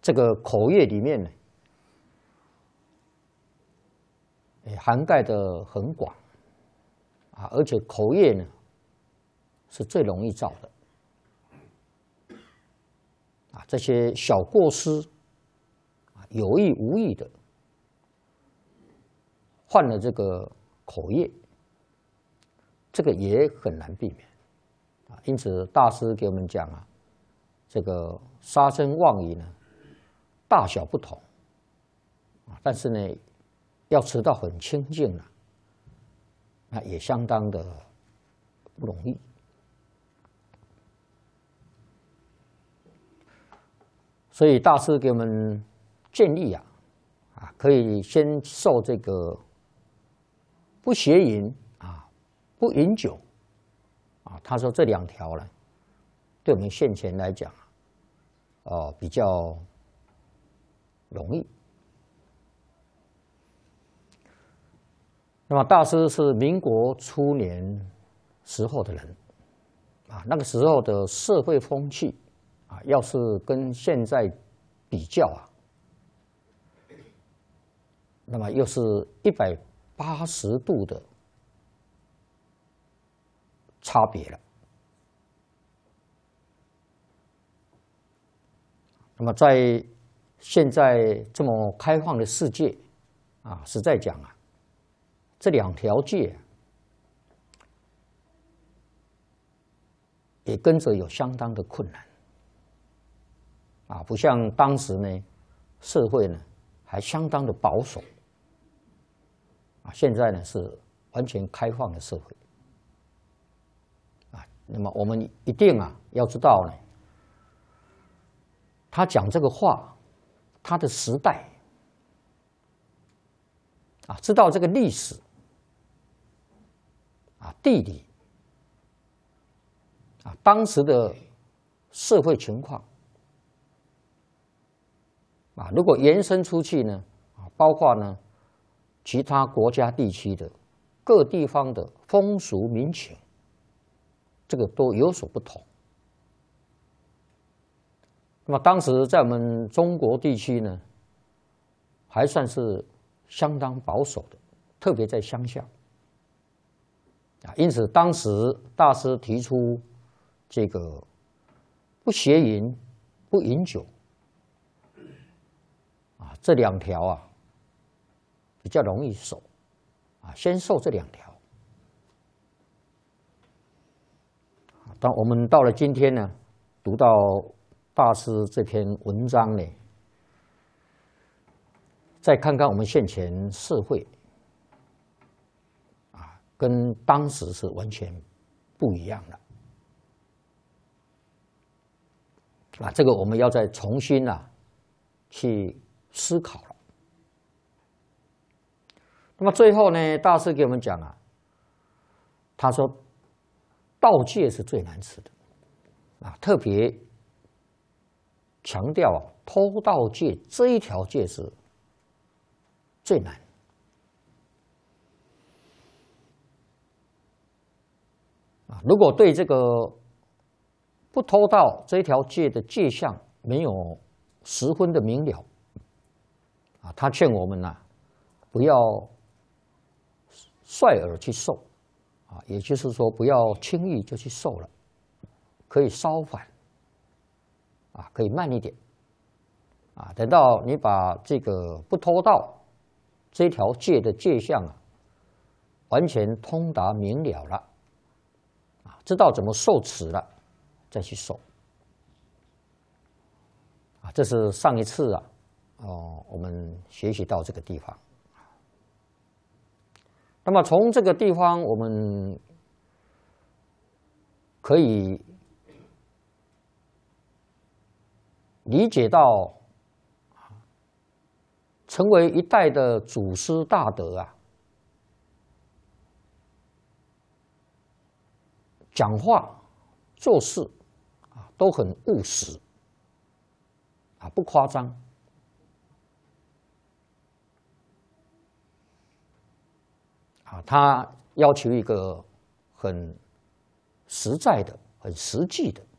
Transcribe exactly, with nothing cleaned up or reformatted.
这个口业里面呢，涵盖的很广啊，而且口业呢是最容易造的啊，这些小过失啊，有意无意的犯了这个口业，这个也很难避免啊。因此，大师给我们讲啊，这个杀生妄语呢，大小不同啊，但是呢，要持到很清净了，那也相当的不容易。所以大师给我们建议啊，啊，可以先受这个不邪淫啊，不饮酒啊。他说这两条呢，对我们现前来讲，哦、呃，比较容易。那么大师是民国初年时候的人啊，那个时候的社会风气啊，要是跟现在比较啊，那么又是一百八十度的差别了。那么在现在这么开放的世界啊，实在讲啊，这两条戒也跟着有相当的困难啊，不像当时呢，社会呢还相当的保守啊，现在呢是完全开放的社会啊。那么我们一定啊要知道呢，他讲这个话，他的时代啊，知道这个历史啊、地理啊，当时的社会情况啊，如果延伸出去呢，啊，包括呢其他国家地区的各地方的风俗民情，这个都有所不同。那么当时在我们中国地区呢，还算是相当保守的，特别在乡下啊。因此，当时大师提出这个不邪淫、不饮酒啊，这两条啊比较容易守啊，先受这两条。当我们到了今天呢，读到大师这篇文章呢，再看看我们现前社会啊，跟当时是完全不一样的啊，这个我们要再重新啊去思考了。那么最后呢，大师给我们讲啊，他说盗戒是最难持的啊，特别强调啊，偷盗戒这一条戒是最难啊。如果对这个不偷盗这一条戒的戒相没有十分的明了啊，他劝我们呐、啊，不要率尔去受啊，也就是说不要轻易就去受了，可以稍缓啊，可以慢一点啊，等到你把这个不偷盗这条戒的戒相啊，完全通达明了了啊，知道怎么受持了，再去受啊。这是上一次啊，哦，我们学习到这个地方。那么从这个地方，我们可以理解到，成为一代的祖师大德啊，讲话做事啊都很务实啊，不夸张啊，他要求一个很实在的、很实际的